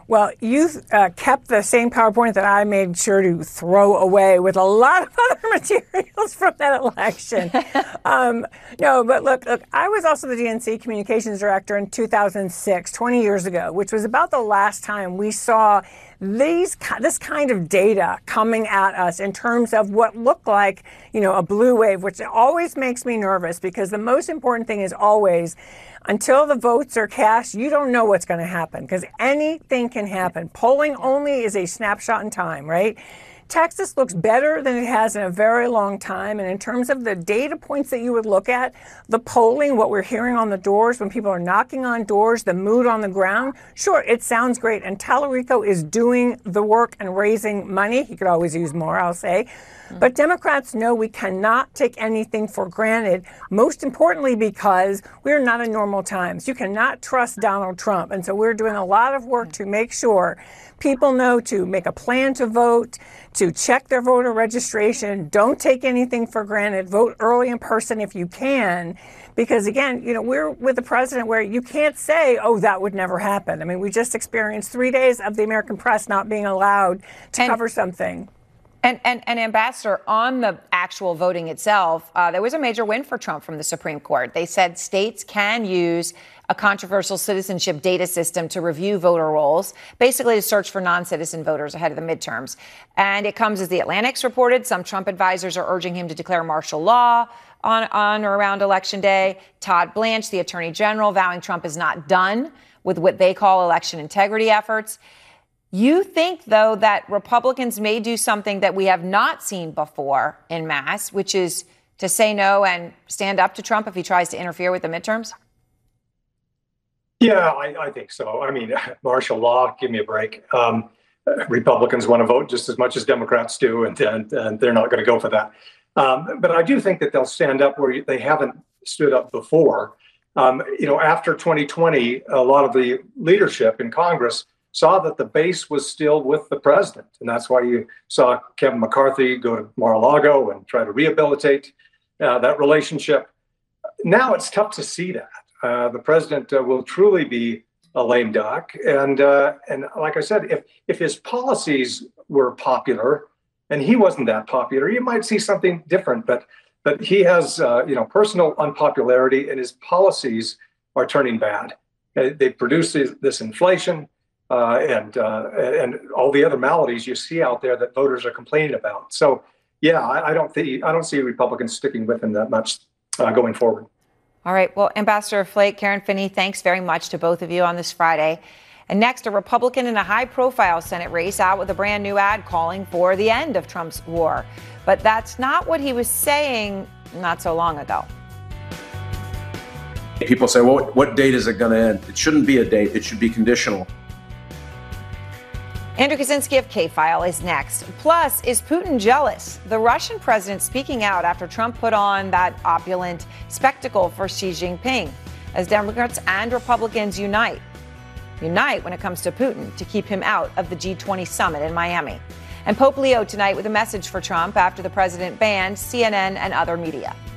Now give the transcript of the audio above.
Well, you kept the same PowerPoint that I made sure to throw away with a lot of other materials from that election. No, but look, I was also the DNC communications director in 2006, 20 years ago, which was about the last time we saw this kind of data coming at us in terms of what looked like, a blue wave, which always makes me nervous because the most important thing is always, until the votes are cast, you don't know what's going to happen because anything can happen. Polling only is a snapshot in time, right? Texas looks better than it has in a very long time. And in terms of the data points that you would look at, the polling, what we're hearing on the doors, when people are knocking on doors, the mood on the ground, sure, it sounds great. And Tallarico is doing the work and raising money. He could always use more, I'll say. But Democrats know we cannot take anything for granted, most importantly because we're not in normal times. You cannot trust Donald Trump. And so we're doing a lot of work to make sure people know to make a plan to vote, to check their voter registration. Don't take anything for granted. Vote early in person if you can. Because, again, we're with the president where you can't say, oh, that would never happen. I mean, we just experienced 3 days of the American press not being allowed to cover something. And Ambassador, on the actual voting itself, there was a major win for Trump from the Supreme Court. They said states can use a controversial citizenship data system to review voter rolls, basically to search for non-citizen voters ahead of the midterms. And it comes as the Atlantic's reported. Some Trump advisors are urging him to declare martial law on or around Election Day. Todd Blanche, the Attorney General, vowing Trump is not done with what they call election integrity efforts. You think, though, that Republicans may do something that we have not seen before en masse, which is to say no and stand up to Trump if he tries to interfere with the midterms? Yeah, I think so. I mean, martial law, give me a break. Republicans want to vote just as much as Democrats do, and they're not going to go for that. But I do think that they'll stand up where they haven't stood up before. After 2020, a lot of the leadership in Congress saw that the base was still with the president. And that's why you saw Kevin McCarthy go to Mar-a-Lago and try to rehabilitate that relationship. Now it's tough to see that. The president will truly be a lame duck. And like I said, if his policies were popular and he wasn't that popular, you might see something different. But he has, personal unpopularity, and his policies are turning bad. They produce this inflation. And all the other maladies you see out there that voters are complaining about. So, yeah, I don't see Republicans sticking with him that much going forward. All right. Well, Ambassador Flake, Karen Finney, thanks very much to both of you on this Friday. And next, a Republican in a high-profile Senate race out with a brand new ad calling for the end of Trump's war. But that's not what he was saying not so long ago. People say, well, what date is it going to end? It shouldn't be a date. It should be conditional. Andrew Kaczynski of K-File is next. Plus, is Putin jealous? The Russian president speaking out after Trump put on that opulent spectacle for Xi Jinping. As Democrats and Republicans unite when it comes to Putin to keep him out of the G20 summit in Miami. And Pope Leo tonight with a message for Trump after the president banned CNN and other media.